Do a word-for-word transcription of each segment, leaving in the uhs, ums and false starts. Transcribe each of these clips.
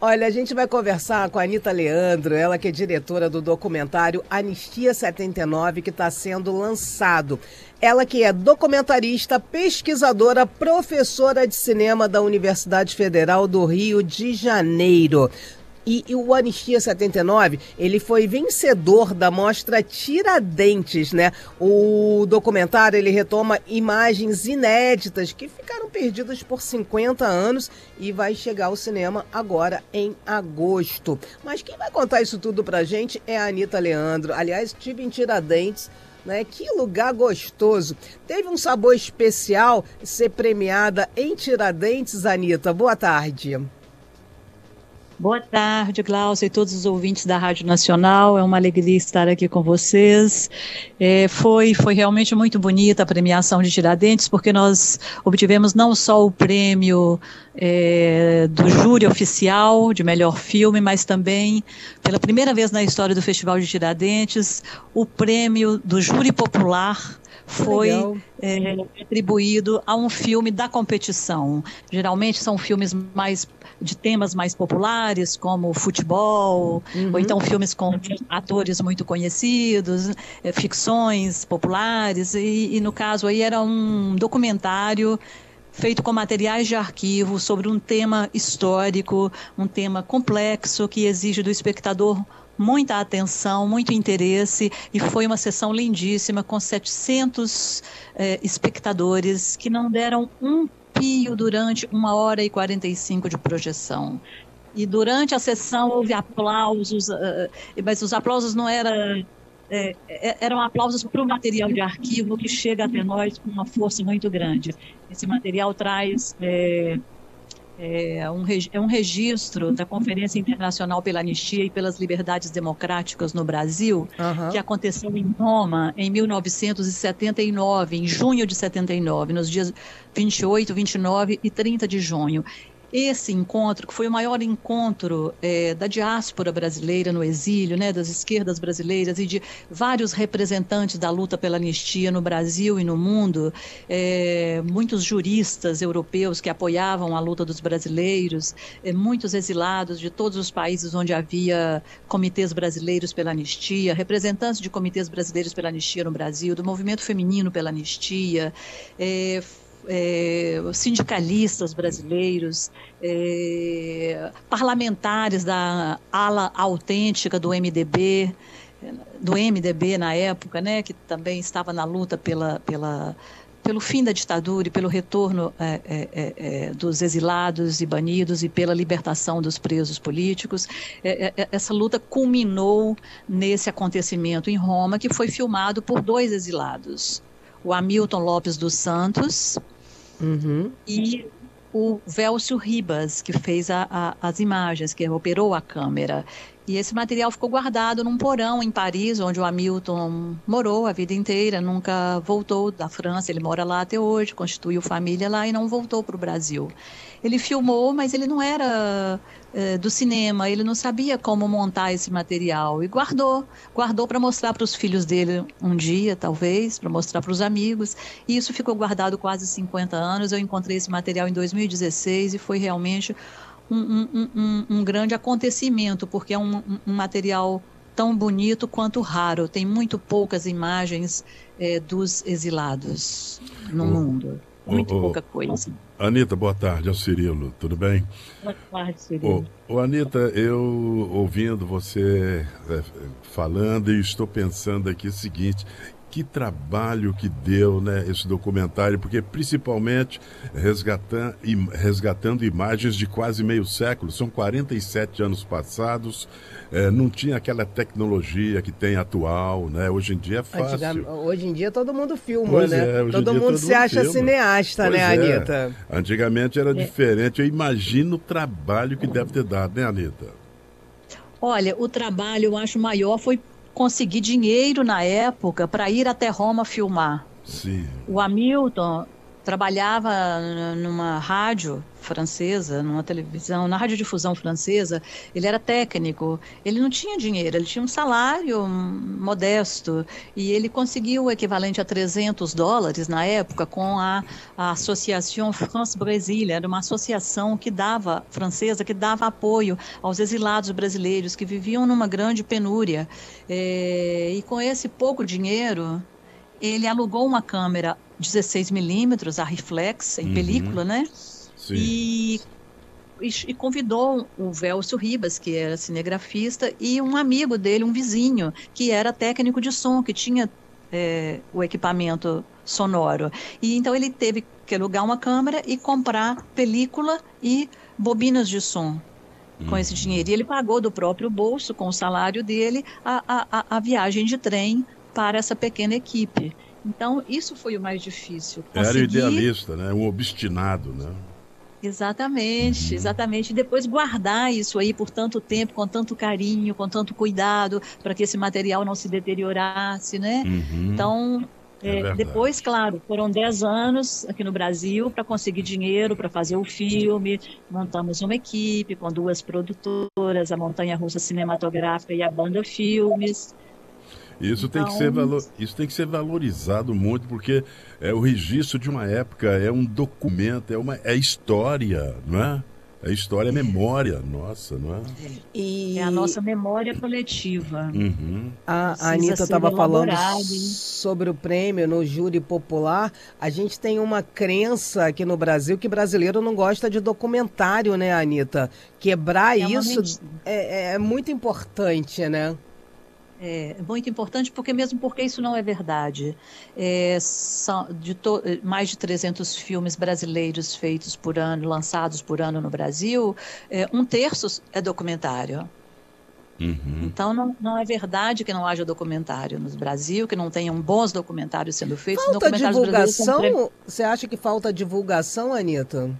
Olha, a gente vai conversar com a Anita Leandro, ela que é diretora do documentário Anistia setenta e nove, que está sendo lançado. Ela que é documentarista, pesquisadora, professora de cinema da Universidade Federal do Rio de Janeiro. E, e o Anistia setenta e nove, ele foi vencedor da mostra Tiradentes, né? O documentário, ele retoma imagens inéditas que ficaram perdidas por cinquenta anos e vai chegar ao cinema agora em agosto. Mas quem vai contar isso tudo pra gente é a Anita Leandro. Aliás, estive em Tiradentes, né? Que lugar gostoso. Teve um sabor especial ser premiada em Tiradentes, Anita. Boa tarde. Boa tarde, Glaucia, e todos os ouvintes da Rádio Nacional. É uma alegria estar aqui com vocês. É, foi, foi realmente muito bonita a premiação de Tiradentes, porque nós obtivemos não só o prêmio é, do júri oficial de melhor filme, mas também, pela primeira vez na história do Festival de Tiradentes, o prêmio do júri popular foi é, atribuído a um filme da competição. Geralmente são filmes mais de temas mais populares, como futebol, uhum. ou então filmes com atores muito conhecidos, é, ficções populares, e, e no caso aí era um documentário feito com materiais de arquivo sobre um tema histórico, um tema complexo que exige do espectador muita atenção, muito interesse, e foi uma sessão lindíssima com setecentos eh, espectadores que não deram um pio durante uma hora e quarenta e cinco de projeção. E durante a sessão houve aplausos, uh, mas os aplausos não eram... É, eram aplausos para o material de arquivo que chega até nós com uma força muito grande. Esse material traz... É, É um, é um registro da Conferência Internacional pela Anistia e pelas Liberdades Democráticas no Brasil, uhum. que aconteceu em Roma em mil novecentos e setenta e nove, em junho de setenta e nove, nos dias vinte e oito, vinte e nove e trinta de junho. Esse encontro, que foi o maior encontro é, da diáspora brasileira no exílio, né, das esquerdas brasileiras e de vários representantes da luta pela anistia no Brasil e no mundo, é, muitos juristas europeus que apoiavam a luta dos brasileiros, é, muitos exilados de todos os países onde havia comitês brasileiros pela anistia, representantes de comitês brasileiros pela anistia no Brasil, do movimento feminino pela anistia, é, É, sindicalistas brasileiros, é, parlamentares da ala autêntica do M D B, do M D B na época, né, que também estava na luta pela, pela, pelo fim da ditadura e pelo retorno é, é, é, dos exilados e banidos e pela libertação dos presos políticos. É, é, essa luta culminou nesse acontecimento em Roma, que foi filmado por dois exilados, o Hamilton Lopes dos Santos, uhum. e o Vélcio Ribas, que fez a, a, as imagens, que operou a câmera. E esse material ficou guardado num porão em Paris, onde o Hamilton morou a vida inteira, nunca voltou da França, ele mora lá até hoje, constituiu família lá e não voltou para o Brasil. Ele filmou, mas ele não era é, do cinema, ele não sabia como montar esse material e guardou, guardou para mostrar para os filhos dele um dia, talvez, para mostrar para os amigos, e isso ficou guardado quase cinquenta anos. Eu encontrei esse material em dois mil e dezesseis e foi realmente um, um, um, um grande acontecimento, porque é um, um material tão bonito quanto raro, tem muito poucas imagens é, dos exilados no oh. mundo. Muito oh, oh, pouca coisa. Anita, boa tarde, é o Cirilo, tudo bem? Boa tarde, Cirilo. Oh, oh, Anita, eu ouvindo você é, falando e estou pensando aqui o seguinte: que trabalho que deu, né, esse documentário, porque principalmente resgatando, resgatando imagens de quase meio século, são quarenta e sete anos passados, é, não tinha aquela tecnologia que tem atual, né? Hoje em dia é fácil. Antiga, hoje em dia todo mundo filma, pois né? É, todo mundo todo se mundo acha filma. cineasta, pois né, é. Anita? Antigamente era é. diferente, eu imagino o trabalho que deve ter dado, né, Anita? Olha, o trabalho, eu acho, maior foi conseguir dinheiro na época para ir até Roma filmar. Sim. O Hamilton, trabalhava numa rádio francesa, numa televisão, na radiodifusão francesa. Ele era técnico, ele não tinha dinheiro, ele tinha um salário modesto, e ele conseguiu o equivalente a trezentos dólares na época com a, a Associação France-Brésil. Era uma associação que dava, francesa, que dava apoio aos exilados brasileiros que viviam numa grande penúria. É, e com esse pouco dinheiro, ele alugou uma câmera dezesseis milímetros, a reflex, em uhum. película, né? Sim. E, e, e convidou o Vélcio Ribas, que era cinegrafista, e um amigo dele, um vizinho, que era técnico de som, que tinha é, o equipamento sonoro. E então ele teve que alugar uma câmera e comprar película e bobinas de som com uhum. esse dinheiro. E ele pagou do próprio bolso, com o salário dele, a, a, a viagem de trem para essa pequena equipe. Então, isso foi o mais difícil. Conseguir... Era idealista, né? Um obstinado, né? Exatamente, uhum. exatamente. E depois guardar isso aí por tanto tempo, com tanto carinho, com tanto cuidado, para que esse material não se deteriorasse, né? Uhum. Então, é, é depois, claro, foram dez anos aqui no Brasil para conseguir dinheiro para fazer o filme. Montamos uma equipe com duas produtoras, a Montanha Russa Cinematográfica e a Banda Filmes. Isso, então... tem que ser valo... Isso tem que ser valorizado muito, porque é o registro de uma época, é um documento, é uma é história, não é? É história, é memória nossa, não é? E... É a nossa memória coletiva. Uhum. A, a Anitta estava falando sobre o prêmio no júri popular. A gente tem uma crença aqui no Brasil que brasileiro não gosta de documentário, né, Anitta? Quebrar é isso é, é muito importante, né? É muito importante, porque mesmo porque isso não é verdade. É, são de to, mais de trezentos filmes brasileiros feitos por ano, lançados por ano no Brasil, é, um terço é documentário. Uhum. Então não, não é verdade que não haja documentário no Brasil, que não tenham bons documentários sendo feitos. Falta divulgação? São... Você acha que falta divulgação, Anitta?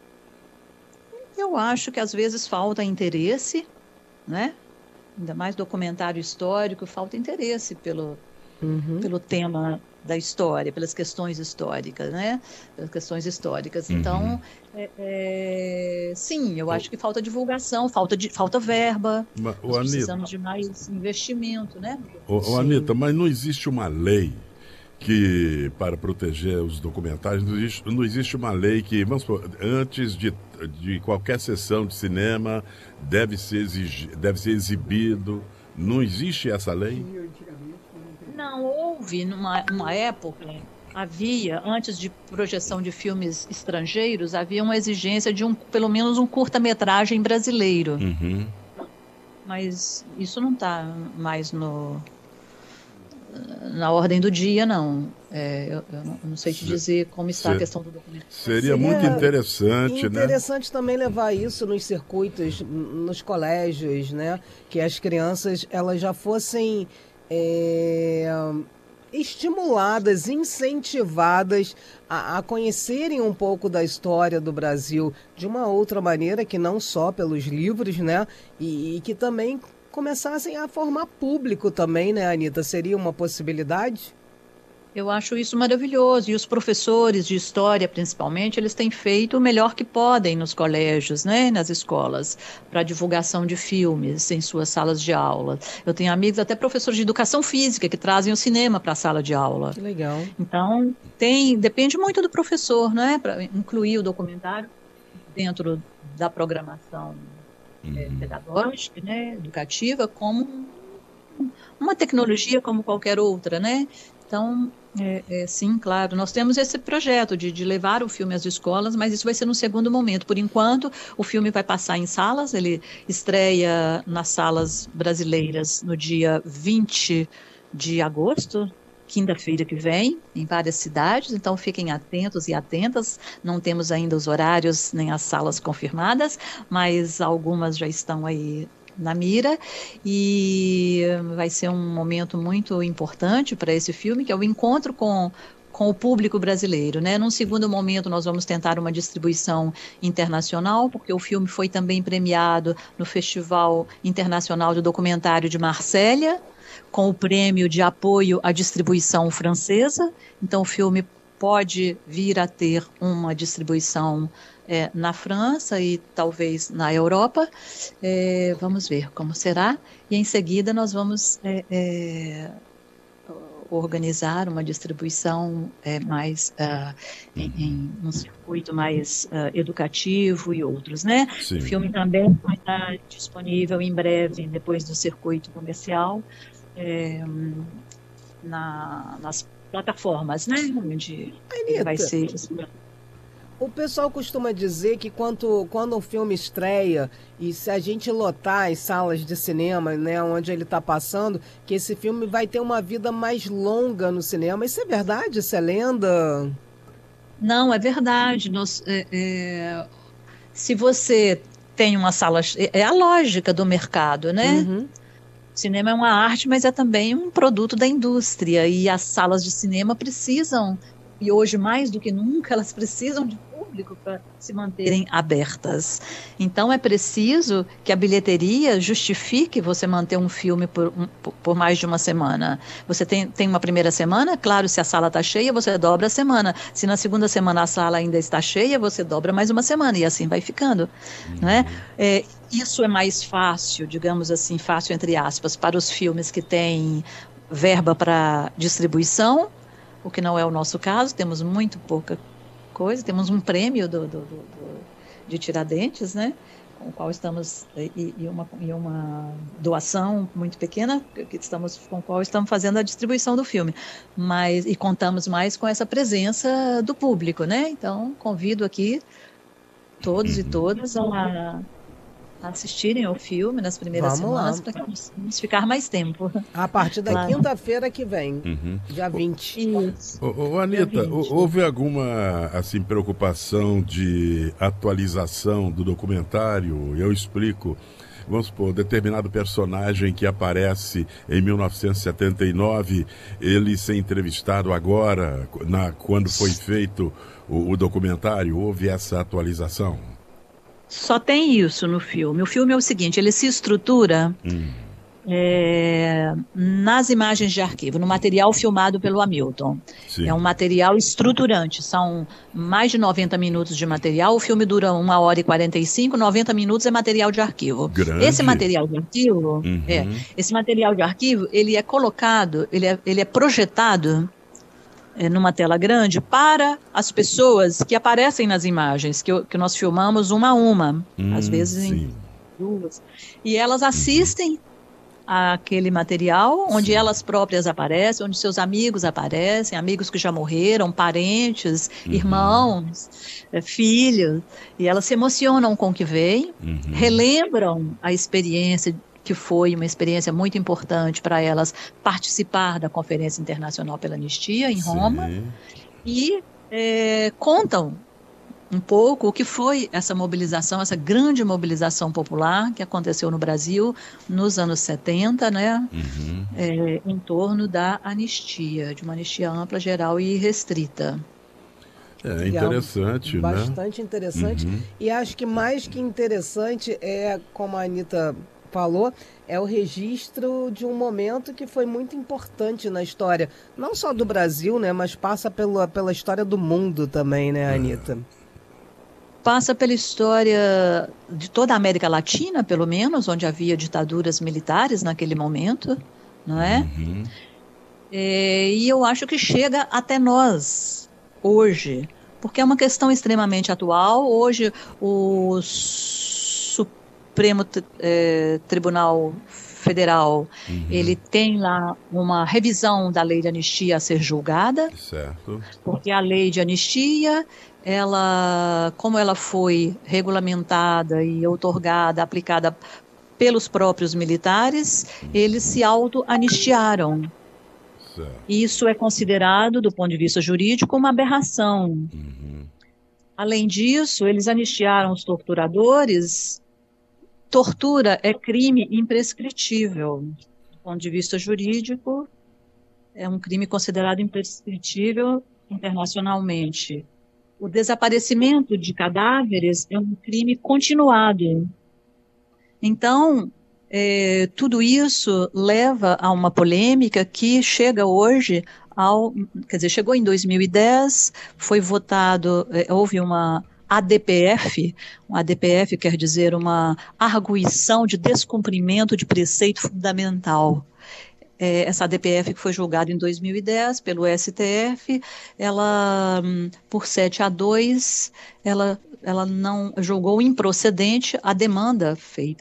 Eu acho que às vezes falta interesse, né? Ainda mais documentário histórico, falta interesse pelo, uhum. pelo tema da história, pelas questões históricas, né? Pelas questões históricas. Uhum. Então, é, é, sim, eu acho que falta divulgação, falta, de, falta verba. Mas, Nós precisamos de mais investimento, né? Ô, ô, Anitta, mas não existe uma lei que, para proteger os documentários, não existe, não existe uma lei que, vamos supor, antes de, de qualquer sessão de cinema, deve ser, exigi, deve ser exibido. Não existe essa lei? Não, houve, numa, numa época, havia, antes de projeção de filmes estrangeiros, havia uma exigência de um, pelo menos um curta-metragem brasileiro. Uhum. Mas isso não está mais no... na ordem do dia, não. É, eu, eu não, não sei te dizer como está Ser, a questão do documento. Seria, seria muito interessante, interessante né? Interessante também levar isso nos circuitos, nos colégios, né? Que as crianças elas já fossem é, estimuladas, incentivadas a, a conhecerem um pouco da história do Brasil de uma outra maneira, que não só pelos livros, né? E, e que também começassem a formar público também, né, Anitta? Seria uma possibilidade? Eu acho isso maravilhoso. E os professores de história, principalmente, eles têm feito o melhor que podem nos colégios, né, nas escolas, para divulgação de filmes em suas salas de aula. Eu tenho amigos, até professores de educação física, que trazem o cinema para a sala de aula. Que legal. Então, tem, depende muito do professor, né, para incluir o documentário dentro da programação É, pedagógica, né, educativa, como uma tecnologia como qualquer outra, né? Então, é, é, sim, claro, nós temos esse projeto de, de levar o filme às escolas, mas isso vai ser no segundo momento. Por enquanto, o filme vai passar em salas, ele estreia nas salas brasileiras no dia vinte de agosto, quinta-feira que vem, em várias cidades, então fiquem atentos e atentas. Não temos ainda os horários nem as salas confirmadas, mas algumas já estão aí na mira, e vai ser um momento muito importante para esse filme, que é o encontro com com o público brasileiro, né? Num segundo momento, nós vamos tentar uma distribuição internacional, porque o filme foi também premiado no Festival Internacional de Documentário de Marsella, com o prêmio de apoio à distribuição francesa. Então, o filme pode vir a ter uma distribuição é, na França e talvez na Europa. É, vamos ver como será. E em seguida nós vamos é, é, organizar uma distribuição é, mais uh, em, em um circuito mais uh, educativo e outros, né? Sim. O filme também vai estar disponível em breve, depois do circuito comercial, é, na, nas plataformas, né? Onde ele vai ser distribuído. O pessoal costuma dizer que quando, quando um filme estreia e se a gente lotar as salas de cinema, né, onde ele está passando, que esse filme vai ter uma vida mais longa no cinema. Isso é verdade? Isso é lenda? Não, é verdade. Nós, é, é, se você tem uma sala... É a lógica do mercado, né? Uhum. Cinema é uma arte, mas é também um produto da indústria. E as salas de cinema precisam... E hoje, mais do que nunca, elas precisam de público para se manterem abertas. Então, é preciso que a bilheteria justifique você manter um filme por, um, por mais de uma semana. Você tem, tem uma primeira semana, claro, se a sala está cheia, você dobra a semana. Se na segunda semana a sala ainda está cheia, você dobra mais uma semana, e assim vai ficando. Uhum. Né? É, isso é mais fácil, digamos assim, fácil entre aspas, para os filmes que têm verba para distribuição, o que não é o nosso caso, temos muito pouca coisa, temos um prêmio do, do, do, do, de Tiradentes, né, com o qual estamos, e, e, uma, e uma doação muito pequena, que estamos, com o qual estamos fazendo a distribuição do filme, mas, e contamos mais com essa presença do público, né, então convido aqui todos e todas a assistirem ao filme nas primeiras Vamos semanas para que vamos ficar mais tempo. A partir da claro. quinta-feira que vem, uhum. dia vinte. Isso. Ô, ô, Anita, houve alguma assim, preocupação de atualização do documentário? Eu explico. Vamos supor, determinado personagem que aparece em mil novecentos e setenta e nove, ele ser entrevistado agora, na, quando foi feito o, o documentário, houve essa atualização? Só tem isso no filme. O filme é o seguinte, ele se estrutura hum. é, nas imagens de arquivo, no material filmado pelo Hamilton. Sim. É um material estruturante, são mais de noventa minutos de material, o filme dura uma hora e quarenta e cinco, noventa minutos é material de arquivo. Grande. Esse material de arquivo, uhum. é, esse material de arquivo, ele é colocado, ele é, ele é projetado É, numa tela grande para as pessoas que aparecem nas imagens, que, que nós filmamos uma a uma, hum, às vezes sim. em duas, e elas assistem àquele material, onde sim. elas próprias aparecem, onde seus amigos aparecem, amigos que já morreram, parentes, uhum. irmãos, é, filhos, e elas se emocionam com o que veem, uhum. relembram a experiência que foi uma experiência muito importante para elas participar da Conferência Internacional pela Anistia, em Roma, sim. e é, contam um pouco o que foi essa mobilização, essa grande mobilização popular que aconteceu no Brasil nos anos setenta, né, uhum. é, em torno da anistia, de uma anistia ampla, geral e restrita. É interessante, é né? Bastante interessante, uhum. e acho que mais que interessante é, como a Anita falou, é o registro de um momento que foi muito importante na história, não só do Brasil, né, mas passa pela, pela história do mundo também, né, Anita? Passa pela história de toda a América Latina, pelo menos, onde havia ditaduras militares naquele momento, não é? Uhum. É, e eu acho que chega até nós, hoje, porque é uma questão extremamente atual. Hoje, os Supremo eh, Tribunal Federal, uhum. ele tem lá uma revisão da lei de anistia a ser julgada, certo. Porque a lei de anistia, ela, como ela foi regulamentada e outorgada, aplicada pelos próprios militares, uhum. eles se auto-anistiaram. Certo. Isso é considerado, do ponto de vista jurídico, uma aberração. Uhum. Além disso, eles anistiaram os torturadores. Tortura é crime imprescritível. Do ponto de vista jurídico, é um crime considerado imprescritível internacionalmente. O desaparecimento de cadáveres é um crime continuado. Então, é, tudo isso leva a uma polêmica que chega hoje ao, quer dizer, chegou em dois mil e dez, foi votado, eh, houve uma A D P F, um A D P F quer dizer uma arguição de descumprimento de preceito fundamental. É, essa A D P F que foi julgada em dois mil e dez pelo S T F, ela, por sete a dois, ela, ela não julgou improcedente a demanda feita